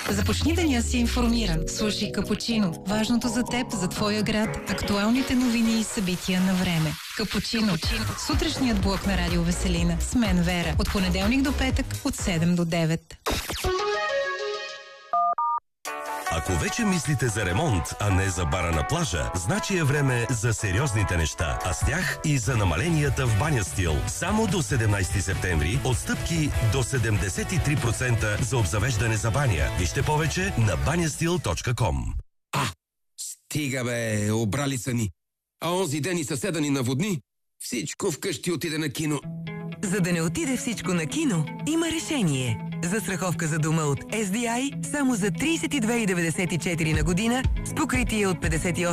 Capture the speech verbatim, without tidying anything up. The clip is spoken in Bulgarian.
Започни деня си информиран. Слушай Капучино. Важното за теб, за твоя град, актуалните новини и събития на време. Капучино. Капучино. Сутрешният блок на Радио Веселина. С мен Вера. От понеделник до петък, от седем до девет. Ако вече мислите за ремонт, а не за бара на плажа, значи е време за сериозните неща, а с тях и за намаленията в Баня Стил. Само до седемнайсети септември отстъпки до седемдесет и три процента за обзавеждане за баня. Вижте повече на банястил точка ком. А, стига бе, обрали са ни. А онзи ден и съседа ни наводни. Всичко вкъщи отиде на кино. За да не отиде всичко на кино, има решение. Застраховка за дома от Ес Ди Ай само за трийсет и две деветдесет и четири на година с покритие от петдесет и осем